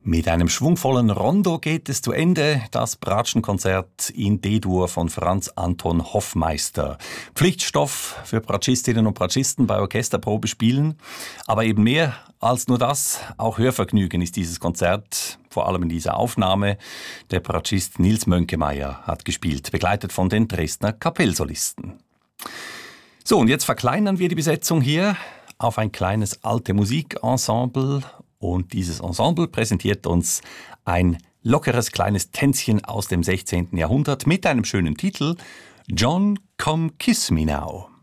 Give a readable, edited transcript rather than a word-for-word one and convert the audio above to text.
Mit einem schwungvollen Rondo geht es zu Ende. Das Bratschenkonzert in D-Dur von Franz Anton Hoffmeister. Pflichtstoff für Bratschistinnen und Bratschisten bei Orchesterprobe spielen. Aber eben mehr als nur das. Auch Hörvergnügen ist dieses Konzert, vor allem in dieser Aufnahme. Der Bratschist Nils Mönkemeyer hat gespielt, begleitet von den Dresdner Kapellsolisten. So, und jetzt verkleinern wir die Besetzung hier auf ein kleines alte Musikensemble. Und dieses Ensemble präsentiert uns ein lockeres kleines Tänzchen aus dem 16. Jahrhundert mit einem schönen Titel: John, Come Kiss Me Now.